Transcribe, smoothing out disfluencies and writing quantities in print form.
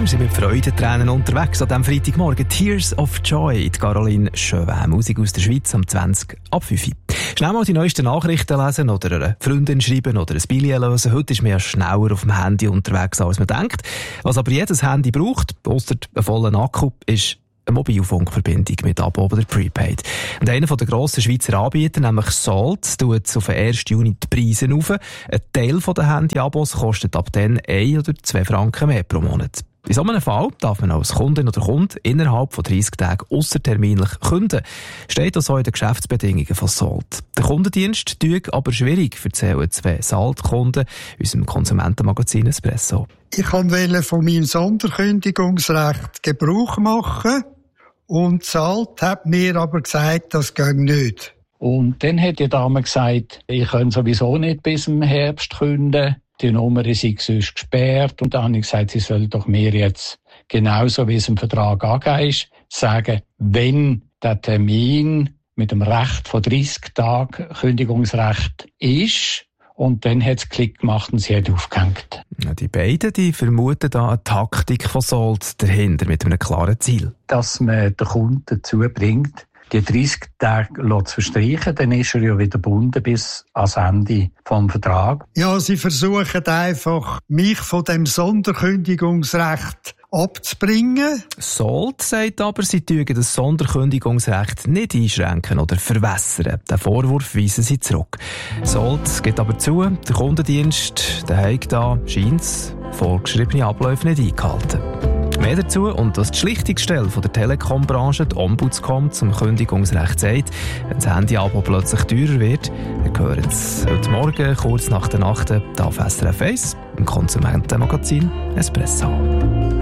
Wir sind mit Freudentränen unterwegs an diesem Freitagmorgen. Tears of Joy, die Caroline Chauvin. Musik aus der Schweiz am 20 ab 5 Uhr. Schnell mal die neuesten Nachrichten lesen oder einer Freundin schreiben oder ein Billet lösen. Heute ist man ja schneller auf dem Handy unterwegs, als man denkt. Was aber jedes Handy braucht, ausser einen vollen Akku, ist eine Mobilfunkverbindung mit Abo oder Prepaid. Und einer der grossen Schweizer Anbieter, nämlich Salt, tut auf den 1. Juni die Preise rauf. Ein Teil der Handy-Abos kostet ab dann 1 oder 2 Franken mehr pro Monat. In so einem Fall darf man als Kundin oder Kunde innerhalb von 30 Tagen ausserterminlich künden. Steht das auch in den Geschäftsbedingungen von Salt. Der Kundendienst tut aber schwierig, erzählen 2 Salt-Kunden in unserem Konsumentenmagazin Espresso. Ich wollte von meinem Sonderkündigungsrecht Gebrauch machen und Salt hat mir aber gesagt, das geht nicht. Und dann hat die Dame gesagt, ich kann sowieso nicht bis im Herbst künden. Die Nummer sei sonst gesperrt. Und dann habe ich gesagt, sie soll doch mir jetzt, genauso wie es im Vertrag angegeben ist, sagen, wenn der Termin mit dem Recht von 30 Tagen Kündigungsrecht ist. Und dann hat es Klick gemacht und sie hat aufgehängt. Die beiden die vermuten da eine Taktik von Salt dahinter mit einem klaren Ziel. Dass man den Kunden dazu bringt, die 30 Tage zu verstreichen, dann ist er ja wieder gebunden bis ans Ende vom Vertrag. Ja, sie versuchen einfach, mich von dem Sonderkündigungsrecht abzubringen. Salt sagt aber, sie tun das Sonderkündigungsrecht nicht einschränken oder verwässern. Den Vorwurf weisen sie zurück. Salt geht aber zu, der Kundendienst, der hat da, scheint's, vorgeschriebene Abläufe nicht eingehalten. Mehr dazu und dass die Schlichtungsstelle von der Telekom-Branche, die Ombudscom, zum Kündigungsrecht sagt, wenn das Handy-Abo plötzlich teurer wird, dann hören Sie heute Morgen, kurz nach der Nacht, hier auf SRF 1, im Konsumentenmagazin Espresso.